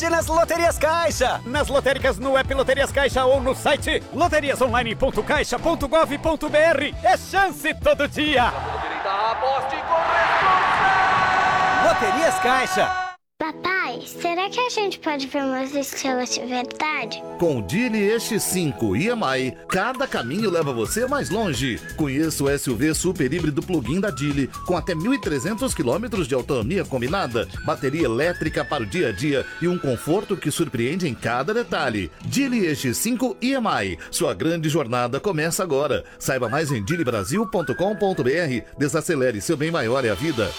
sorte nas Loterias Caixa. Nas lotéricas, no app Loterias Caixa ou no site loteriasonline.caixa.gov.br. É chance todo dia. Loterias Caixa. Papai, será que a gente pode ver umas estrelas de verdade? Com o Geely EX5 EMI, cada caminho leva você mais longe. Conheça o SUV super híbrido plug-in da Geely, com até 1.300 km de autonomia combinada, bateria elétrica para o dia a dia e um conforto que surpreende em cada detalhe. Geely EX5 EMI, sua grande jornada começa agora. Saiba mais em geelybrasil.com.br. Desacelere, seu bem maior é a vida.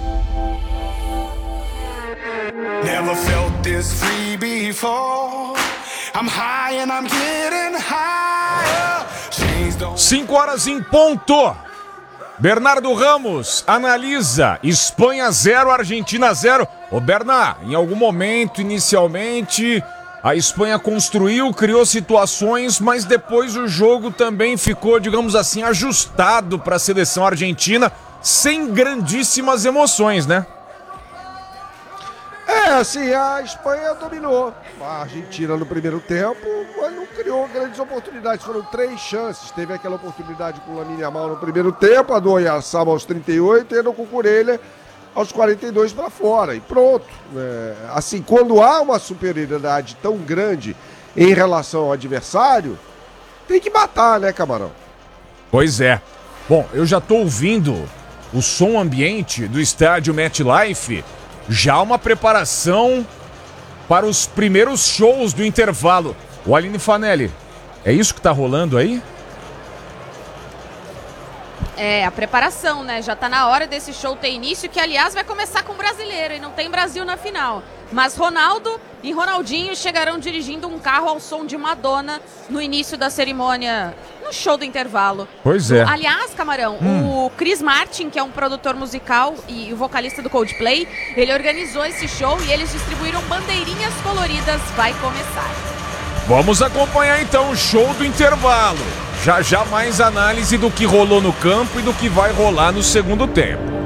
Never felt this free before. I'm high and I'm getting higher. 5 horas em ponto. Bernardo Ramos analisa Espanha 0, Argentina 0. Ô Bernard, em algum momento, inicialmente, a Espanha construiu, criou situações, mas depois o jogo também ficou, digamos assim, ajustado para a seleção argentina, sem grandíssimas emoções, né? Assim, a Espanha dominou a Argentina no primeiro tempo, mas não criou grandes oportunidades. Foram 3 chances. Teve aquela oportunidade com o Lamine Yamal no primeiro tempo, a do Oyarzabal aos 38 e a do Cucurella aos 42 para fora. E pronto. Assim, quando há uma superioridade tão grande em relação ao adversário, tem que matar, né, Camarão? Pois é. Bom, eu já tô ouvindo o som ambiente do estádio MetLife. Já uma preparação para os primeiros shows do intervalo. O Aline Fanelli, é isso que tá rolando aí? É, a preparação, né? Já tá na hora desse show ter início, que aliás vai começar com brasileiro e não tem Brasil na final. Mas Ronaldo e Ronaldinho chegarão dirigindo um carro ao som de Madonna no início da cerimônia, no show do intervalo. Pois é. Aliás, Camarão, o Chris Martin, que é um produtor musical e o vocalista do Coldplay, ele organizou esse show e eles distribuíram bandeirinhas coloridas. Vai começar. Vamos acompanhar então o show do intervalo. Já já mais análise do que rolou no campo e do que vai rolar no segundo tempo.